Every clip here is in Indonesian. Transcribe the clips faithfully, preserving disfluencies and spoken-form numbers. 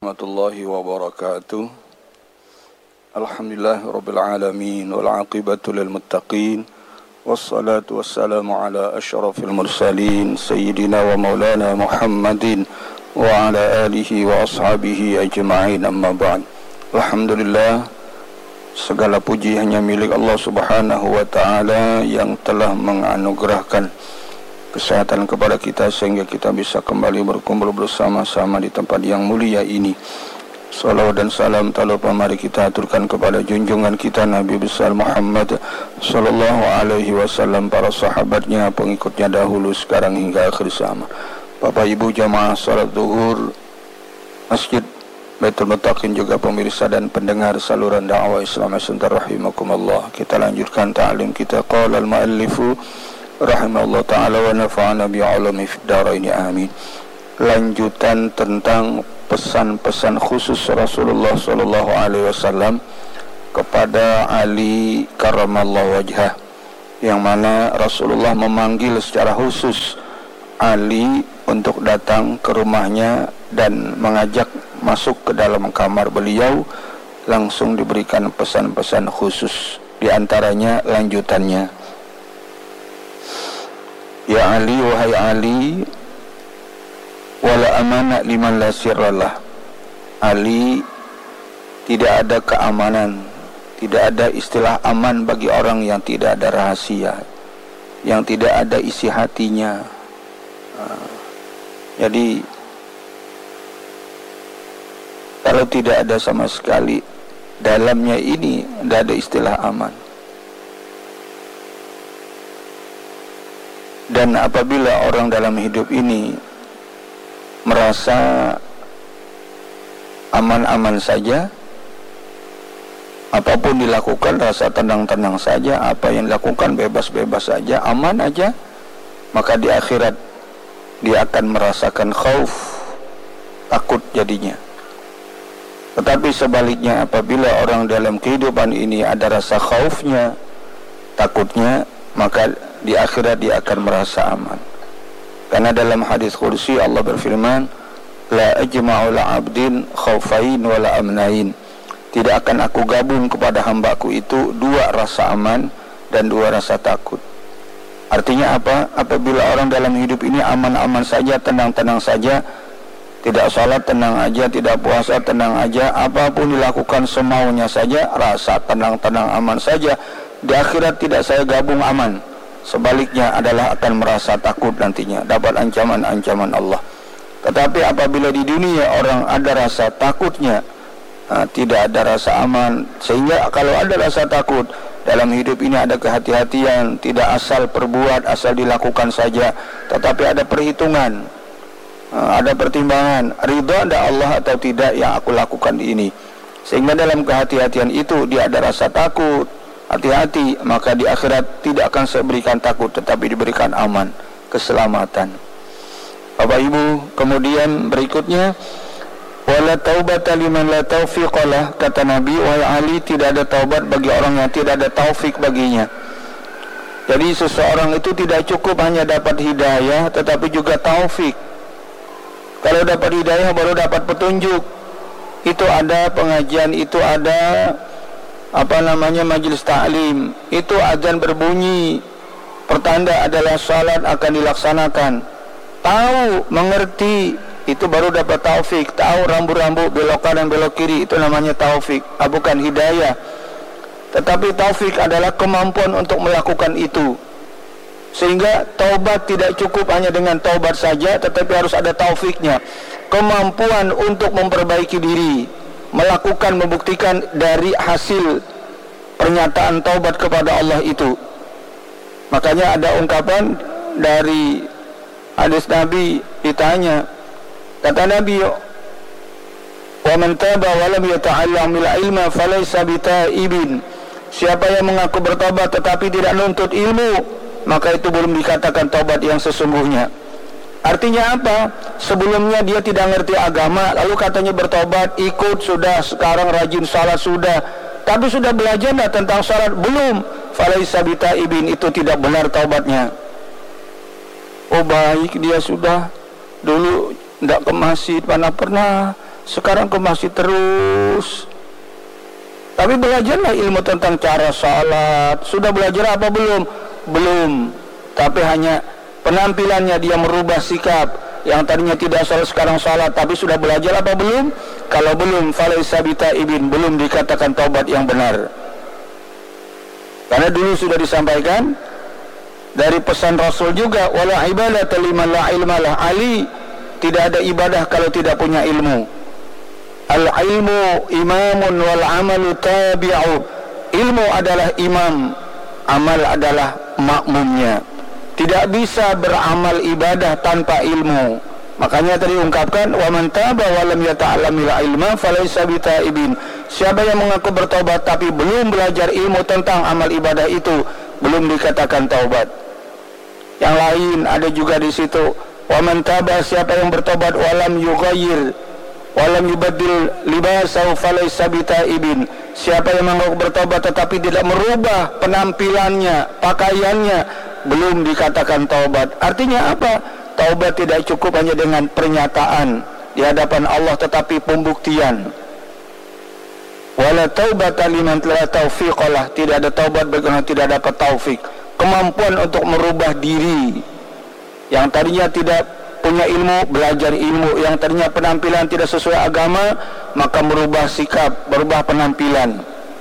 warahmatullahi wabarakatuh. Alhamdulillah rabbil alamin wal aqibatu lil muttaqin wassalatu wassalamu ala asyrafil mursalin sayyidina wa maulana Muhammadin wa ala alihi wa ashabihi ajma'in, amma ba'd. Alhamdulillah, segala puji hanya milik Allah Subhanahu wa taala yang telah menganugerahkan kesehatan kepada kita sehingga kita bisa kembali berkumpul bersama-sama di tempat yang mulia ini. Salawat dan salam tak lupa mari kita aturkan kepada junjungan kita Nabi besar Muhammad sallallahu alaihi wasallam, para sahabatnya, pengikutnya dahulu, sekarang hingga akhir zaman. Bapak Ibu jamaah salat zuhur Masjid Baitul Muttaqin, juga pemirsa dan pendengar saluran dakwah Islam Center rahimakumullah. Kita lanjutkan ta'lim kita. Qala al-muallifu rahimahullah ta'ala wa nafa'ana bi'alami fid dharaini amin. Lanjutan tentang pesan-pesan khusus Rasulullah sallallahu alaihi wasallam kepada Ali karramallahu wajhah, yang mana Rasulullah memanggil secara khusus Ali untuk datang ke rumahnya dan mengajak masuk ke dalam kamar beliau, langsung diberikan pesan-pesan khusus. Di antaranya lanjutannya, ya Ali, wahai Ali, wala amana liman la sirralah. Ali, tidak ada keamanan, tidak ada istilah aman bagi orang yang tidak ada rahasia, yang tidak ada isi hatinya. Nah, jadi kalau tidak ada sama sekali dalamnya ini, tidak ada istilah aman. Dan apabila orang dalam hidup ini merasa aman-aman saja, apapun dilakukan rasa tenang-tenang saja, apa yang dilakukan bebas-bebas saja, aman aja, maka di akhirat dia akan merasakan khauf, takut jadinya. Tetapi sebaliknya, apabila orang dalam kehidupan ini ada rasa khaufnya, takutnya, maka di akhirat dia akan merasa aman. Karena dalam hadis qudsi Allah berfirman, la ajma'u la abdin khaufain wa la amnain. Tidak akan aku gabung kepada hambaku itu dua rasa aman dan dua rasa takut. Artinya apa? Apabila orang dalam hidup ini aman-aman saja, tenang-tenang saja, tidak salat tenang aja, tidak puasa tenang aja, apapun dilakukan semaunya saja, rasa tenang-tenang aman saja, di akhirat tidak saya gabung aman. Sebaliknya adalah akan merasa takut nantinya, dapat ancaman-ancaman Allah. Tetapi apabila di dunia orang ada rasa takutnya, nah, tidak ada rasa aman, sehingga kalau ada rasa takut dalam hidup ini ada kehati-hatian, tidak asal perbuat, asal dilakukan saja, tetapi ada perhitungan, nah, ada pertimbangan, ridha ada Allah atau tidak yang aku lakukan ini. Sehingga dalam kehati-hatian itu dia ada rasa takut, hati-hati, maka di akhirat tidak akan saya berikan takut, tetapi diberikan aman, keselamatan. Bapak Ibu, kemudian berikutnya, wala taubata liman la taufiqalah, kata Nabi, wahai Ali, tidak ada taubat bagi orang yang tidak ada taufik baginya. Jadi seseorang itu tidak cukup hanya dapat hidayah, tetapi juga taufik. Kalau dapat hidayah baru dapat petunjuk. Itu ada pengajian, itu ada apa namanya majelis ta'lim, itu azan berbunyi, pertanda adalah salat akan dilaksanakan. Tahu, mengerti, itu baru dapat taufik. Tahu rambu-rambu belok kanan belok kiri, itu namanya taufik, ah, bukan hidayah. Tetapi taufik adalah kemampuan untuk melakukan itu. Sehingga taubat tidak cukup hanya dengan taubat saja, tetapi harus ada taufiknya, kemampuan untuk memperbaiki diri, melakukan, membuktikan dari hasil pernyataan taubat kepada Allah itu. Makanya ada ungkapan dari hadis Nabi, ditanya, kata Nabi, wa man taba wa lam yata'allamil ilma falaysa bitaibin. Siapa yang mengaku bertobat tetapi tidak nuntut ilmu, maka itu belum dikatakan taubat yang sesungguhnya. Artinya apa? Sebelumnya dia tidak ngerti agama, lalu katanya bertobat, ikut sudah, sekarang rajin salat sudah, tapi sudah belajar enggak tentang salat? Belum. Falaisa bitaibin, itu tidak benar taubatnya. Oh baik, dia sudah dulu tidak ke masjid, mana pernah sekarang ke masjid terus. Tapi belajarlah ilmu tentang cara salat. Sudah belajar apa belum? Belum. Tapi hanya penampilannya dia merubah sikap. Yang tadinya tidak salat sekarang salat. Tapi sudah belajar apa belum? Kalau belum, falaisa bitaibin, belum dikatakan taubat yang benar. Karena dulu sudah disampaikan dari pesan Rasul juga, wala ibadata liman la ilma lah. Ali, tidak ada ibadah kalau tidak punya ilmu. Al-ilmu imamun wal amalu tabi'u. Ilmu adalah imam, amal adalah makmumnya. Tidak bisa beramal ibadah tanpa ilmu. Makanya tadi ungkapkan, wa man taba wa lam yata'allamil ilma falaysa bitaibin. Siapa yang mengaku bertobat tapi belum belajar ilmu tentang amal ibadah itu, belum dikatakan taubat. Yang lain ada juga di situ, wa man taba, siapa yang bertobat wa lam yughayyir walam yubaddil libasahu falaysa bitaibin. Siapa yang mengaku bertobat tetapi tidak merubah penampilannya, pakaiannya, belum dikatakan taubat. Artinya apa? Taubat tidak cukup hanya dengan pernyataan di hadapan Allah, tetapi pembuktian. Wala taubata liman la taufiqalah. Tidak ada taubat bagi orang tidak dapat taufik, kemampuan untuk merubah diri. Yang tadinya tidak punya ilmu, belajar ilmu. Yang tadinya penampilan tidak sesuai agama, maka merubah sikap, berubah penampilan.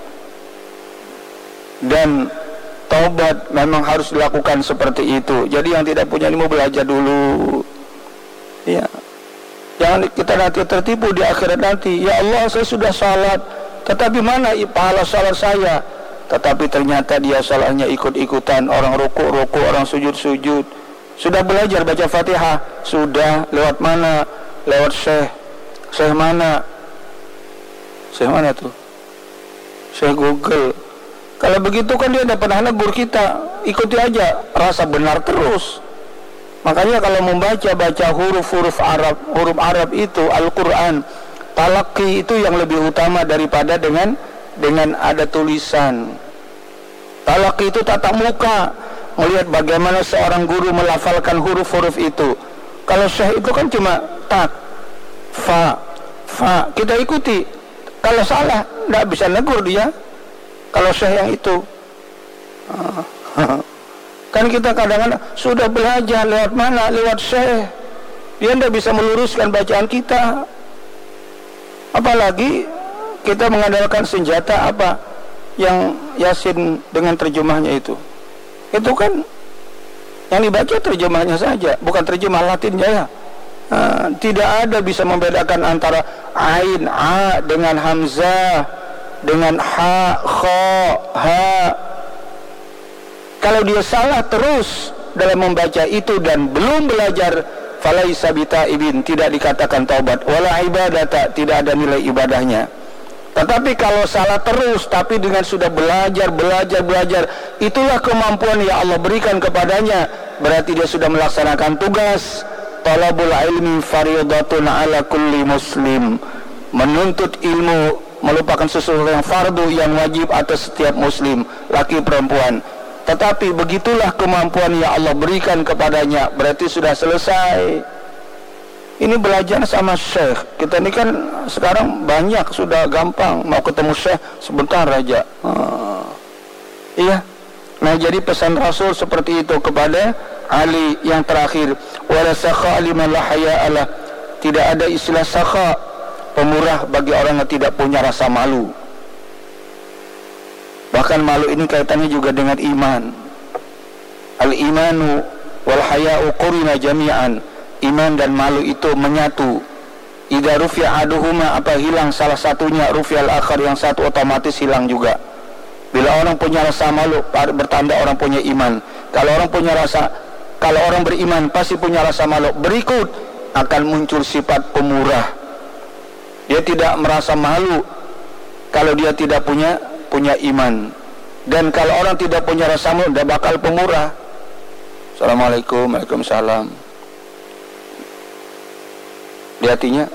Dan taubat memang harus dilakukan seperti itu. Jadi yang tidak punya ilmu belajar dulu. Ya, jangan kita nanti tertipu di akhirat nanti. Ya Allah, saya sudah salat, tetapi mana pahala salat saya? Tetapi ternyata dia salatnya ikut-ikutan, orang rukuk-rukuk, orang sujud-sujud. Sudah belajar baca Fatihah, sudah lewat mana? Lewat syekh. Syekh mana? Syekh mana tuh? Syekh Google. Kalau begitu kan dia tidak pernah negur kita. Ikuti aja, rasa benar terus. Makanya kalau membaca baca huruf-huruf Arab, huruf Arab itu Al-Quran, talaqi itu yang lebih utama daripada dengan dengan ada tulisan. Talaqi itu tatap muka, melihat bagaimana seorang guru melafalkan huruf-huruf itu. Kalau syekh itu kan cuma tak, fa, fa, kita ikuti. Kalau salah, tidak bisa negur dia. Kalau syekh yang itu, kan kita kadang-kadang sudah belajar lewat mana? Lewat syekh. Dia tidak bisa meluruskan bacaan kita. Apalagi kita mengandalkan senjata apa? Yang Yasin dengan terjemahnya itu. Itu kan yang dibaca terjemahnya saja, bukan terjemah Latinnya ya. Uh, tidak ada bisa membedakan antara ain, a dengan hamzah, dengan ha, kha, ha. Kalau dia salah terus dalam membaca itu dan belum belajar, falaisa bitaibin, tidak dikatakan taubat. Wala ibadata, tidak ada nilai ibadahnya. Tetapi kalau salah terus tapi dengan sudah belajar, belajar, belajar, itulah kemampuan yang Allah berikan kepadanya. Berarti dia sudah melaksanakan tugas. Talabul ilmi faridatun ala kulli muslim. Menuntut ilmu merupakan sesuatu yang fardu, yang wajib atas setiap muslim, laki perempuan. Tetapi begitulah kemampuan yang Allah berikan kepadanya, berarti sudah selesai. Ini belajar sama syekh. Kita ini kan sekarang banyak, sudah gampang mau ketemu syekh sebentar aja. Ah, iya. Nah, jadi pesan Rasul seperti itu kepada Ali yang terakhir. Wala sakha liman la haya'alah. Tidak ada istilah sakha, pemurah bagi orang yang tidak punya rasa malu. Bahkan malu ini kaitannya juga dengan iman. Al-imanu wal haya'u qurina jami'an. Iman dan malu itu menyatu. Idza rufi'a aduhuma, apa hilang salah satunya, rufi'al akhar, yang satu otomatis hilang juga. Bila orang punya rasa malu, bertanda orang punya iman. Kalau orang punya rasa, kalau orang beriman pasti punya rasa malu. Berikut akan muncul sifat pemurah. Dia tidak merasa malu kalau dia tidak punya punya iman. Dan kalau orang tidak punya rasa malu, tidak bakal pemurah. Assalamualaikum, waalaikumsalam. Di hatinya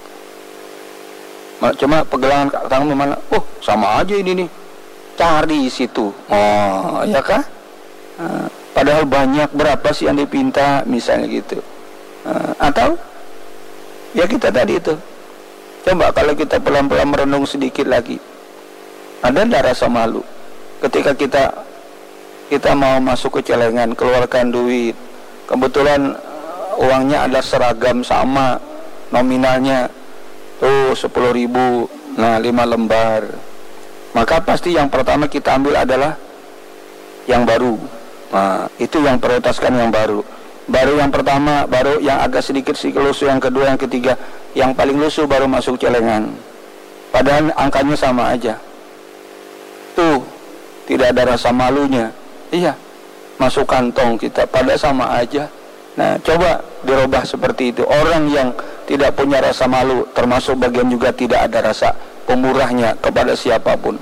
cuma pegelangan tangan mana? Oh, sama aja ini nih. Cari situ. Oh, ya kah? Uh, padahal banyak, berapa sih yang dipinta, misalnya gitu. Uh, atau ya kita tadi itu Coba kalau kita pelan-pelan merenung sedikit lagi, ada nggak rasa malu ketika kita kita mau masuk ke celengan, keluarkan duit, kebetulan uangnya ada seragam sama nominalnya tuh sepuluh ribu, nah lima lembar, maka pasti yang pertama kita ambil adalah yang baru. Nah itu yang prioritaskan yang baru. Baru yang pertama, baru yang agak sedikit sedikit lusuh, yang kedua, yang ketiga, yang paling lusuh baru masuk celengan. Padahal angkanya sama aja. Tuh, tidak ada rasa malunya. Iya, masuk kantong kita, padahal sama aja. Nah, coba dirubah seperti itu. Orang yang tidak punya rasa malu, termasuk bagian juga tidak ada rasa pemurahnya kepada siapapun.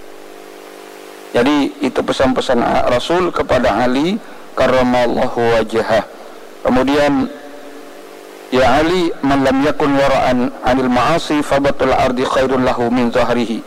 Jadi itu pesan-pesan Rasul kepada Ali karramallahu wajhah. Kemudian, ya Ali, man lam yakun wara'an 'anil ma'asi fabatul ardi khairun lahu min zahrihi.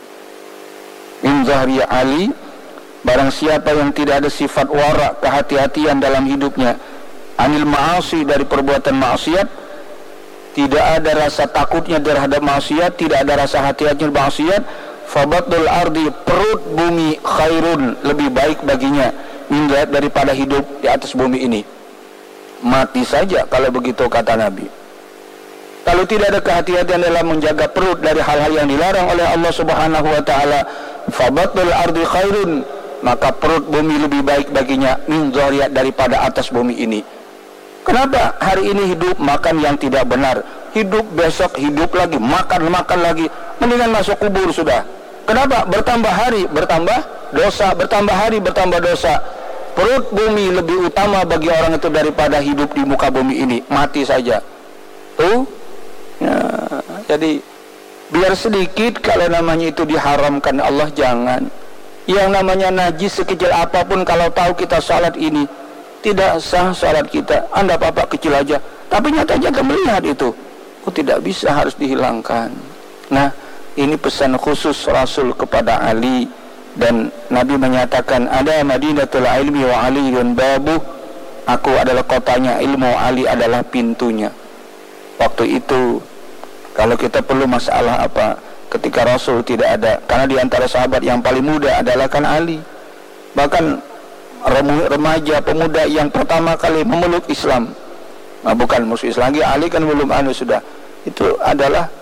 Min zahri Ali, barang siapa yang tidak ada sifat wara, kehati-hatian dalam hidupnya, 'anil ma'asi, dari perbuatan maksiat, tidak ada rasa takutnya terhadap maksiat, tidak ada rasa hati-hatinya maksiat, fabatul ardi, perut bumi, khairun, lebih baik baginya daripada hidup di atas bumi ini. Mati saja kalau begitu, kata Nabi. Kalau tidak ada kehati-hatian dalam menjaga perut dari hal-hal yang dilarang oleh Allah Subhanahu wa taala, fabatul ardi khairun, maka perut bumi lebih baik baginya min dzariyat, daripada atas bumi ini. Kenapa? Hari ini hidup makan yang tidak benar, hidup besok hidup lagi, makan-makan lagi, mendingan masuk kubur sudah. Kenapa? Bertambah hari bertambah dosa, bertambah hari bertambah dosa. Perut bumi lebih utama bagi orang itu daripada hidup di muka bumi ini. Mati saja. Tuh ya, jadi biar sedikit, kalau namanya itu diharamkan Allah, jangan. Yang namanya najis sekecil apapun, kalau tahu kita salat ini tidak sah salat kita, anda apa-apa kecil aja, tapi nyatanya kita melihat itu, oh tidak bisa, harus dihilangkan. Nah ini pesan khusus Rasul kepada Ali. Dan Nabi menyatakan, ada Madinatul ilmi wa aliyun babu, aku adalah kotanya ilmu, Ali adalah pintunya. Waktu itu kalau kita perlu masalah apa, ketika Rasul tidak ada, karena di antara sahabat yang paling muda adalah kan Ali. Bahkan remaja pemuda yang pertama kali memeluk Islam, nah bukan musuh Islam lagi, Ali kan belum anu sudah, itu adalah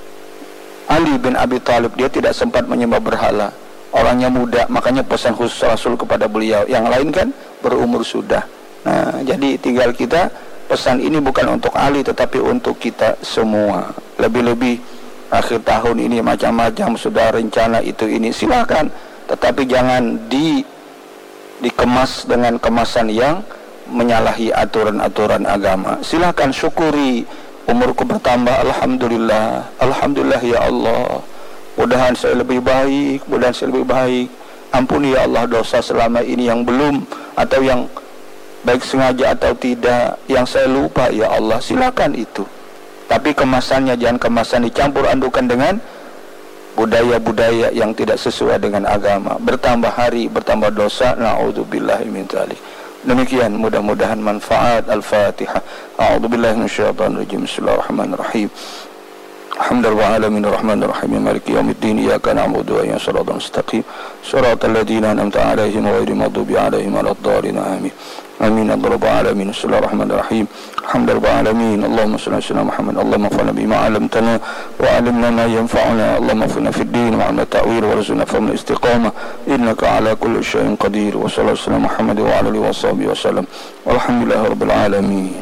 Ali bin Abi Thalib. Dia tidak sempat menyembah berhala, orangnya muda, makanya pesan khusus Rasul kepada beliau. Yang lain kan berumur sudah. Nah jadi tinggal kita, pesan ini bukan untuk Ali tetapi untuk kita semua. Lebih-lebih akhir tahun ini macam-macam sudah rencana itu ini, silakan, tetapi jangan di dikemas dengan kemasan yang menyalahi aturan-aturan agama. Silakan syukuri, umurku bertambah, alhamdulillah, alhamdulillah ya Allah, mudahan saya lebih baik, mudahan saya lebih baik. Ampuni ya Allah dosa selama ini yang belum, atau yang baik sengaja atau tidak, yang saya lupa ya Allah. Silakan itu, tapi kemasannya jangan kemasan dicampur adukan dengan budaya-budaya yang tidak sesuai dengan agama. Bertambah hari bertambah dosa, na'udzubillahi min dzalik. Demikian, mudah-mudahan manfaat. Al-Fatihah. A'udzubillahi minasyaitonir rajim. Bismillahirrahmanirrahim. Alhamdulillah alamin arrahmanir rahim maliki yaumiddin iyyaka na'budu wa iyyaka nasta'in mustaqim shiratal ladzina an'amta 'alaihim ghairil maghdubi 'alaihim waladdallin amin amin ya rabbal alamin. Bismillahirrahmanirrahim. Alhamdulillah alamin. Allahumma shalli ala Muhammad. Allahumma fa'alna bima 'allamtana wa 'allimna ma yanfa'una. Allahumma fa'alna fid din wa 'allimna ta'wil wa rizqna fahma istiqamah innaka 'ala kulli syai'in qadir. Wa sallallahu ala Muhammad wa 'ala alihi wa sahbihi wasallam. Walhamdulillahirabbil alamin.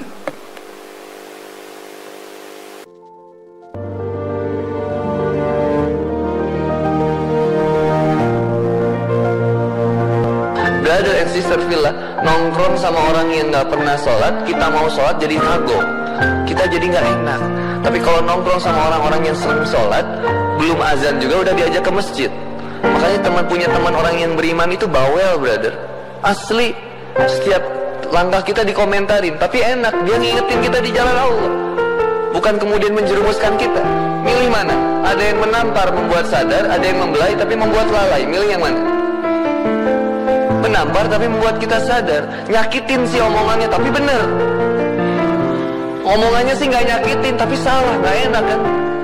Brother and sister fillah, nongkrong sama orang yang nggak pernah sholat, kita mau sholat jadi kagok, kita jadi nggak enak. Tapi kalau nongkrong sama orang-orang yang sering sholat, belum azan juga udah diajak ke masjid. Makanya teman punya teman orang yang beriman itu bawel, brother. Asli, setiap langkah kita dikomentarin, tapi enak, dia ngingetin kita di jalan Allah, bukan kemudian menjerumuskan kita. Milih mana? Ada yang menampar membuat sadar, ada yang membelai tapi membuat lalai. Milih yang mana? Menampar tapi membuat kita sadar, nyakitin sih omongannya tapi bener, omongannya sih nggak nyakitin tapi salah, nggak enak kan.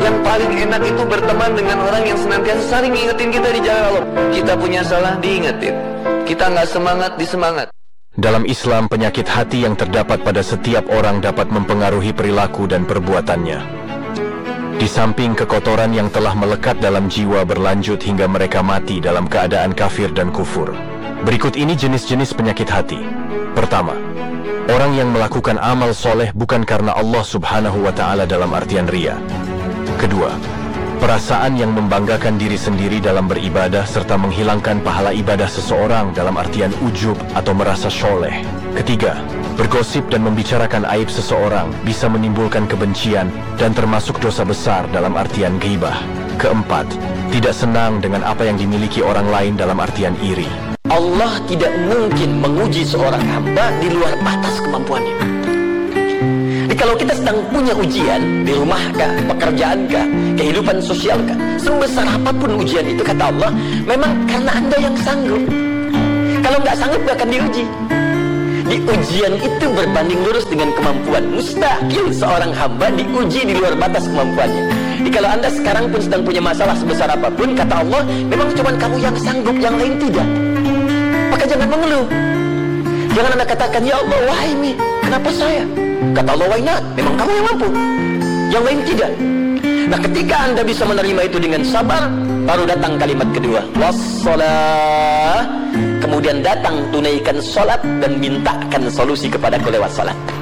Yang paling enak itu berteman dengan orang yang senantiasa saling ngingetin kita di jalan Allah. Kita punya salah, diingetin. Kita nggak semangat, disemangat. Dalam Islam, penyakit hati yang terdapat pada setiap orang dapat mempengaruhi perilaku dan perbuatannya. Di samping kekotoran yang telah melekat dalam jiwa berlanjut hingga mereka mati dalam keadaan kafir dan kufur. Berikut ini jenis-jenis penyakit hati. Pertama, orang yang melakukan amal soleh bukan karena Allah subhanahu wa ta'ala dalam artian ria. Kedua, perasaan yang membanggakan diri sendiri dalam beribadah serta menghilangkan pahala ibadah seseorang dalam artian ujub atau merasa soleh. Ketiga, bergosip dan membicarakan aib seseorang bisa menimbulkan kebencian dan termasuk dosa besar dalam artian ghibah. Keempat, tidak senang dengan apa yang dimiliki orang lain dalam artian iri. Allah tidak mungkin menguji seorang hamba di luar batas kemampuannya. Jadi kalau kita sedang punya ujian di rumah kah, pekerjaan kah, kehidupan sosial kah, sebesar apapun ujian itu, kata Allah, memang karena Anda yang sanggup. Kalau nggak sanggup nggak akan diuji. Di ujian itu berbanding lurus dengan kemampuan. Mustahil seorang hamba diuji di luar batas kemampuannya. Jadi kalau Anda sekarang pun sedang punya masalah sebesar apapun, kata Allah, memang cuma kamu yang sanggup, yang lain tidak. Maka jangan mengeluh. Jangan Anda katakan, ya Allah, why me? Kenapa saya? Kata Allah, why not? Memang kamu yang mampu, yang lain tidak. Nah, ketika Anda bisa menerima itu dengan sabar, baru datang kalimat kedua, wassalah. Kemudian datang tunaikan sholat dan mintakan solusi kepada lewat sholat.